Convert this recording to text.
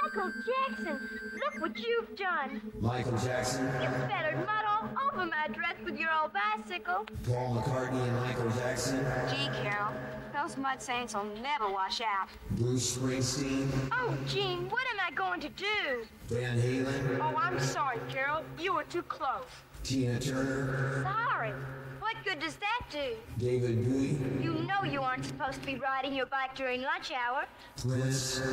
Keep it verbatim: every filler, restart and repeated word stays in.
Michael Jackson, look what you've done. Michael Jackson. You spattered mud all over my dress with your old bicycle. Paul McCartney and Michael Jackson. Gee, Carol, those mud stains will never wash out. Bruce Springsteen. Oh, Gene, what am I going to do? Van Halen. Oh, I'm sorry, Carol. You were too close. Tina Turner. Sorry. What good does that do? David Bowie. You know you aren't supposed to be riding your bike during lunch hour. Prince.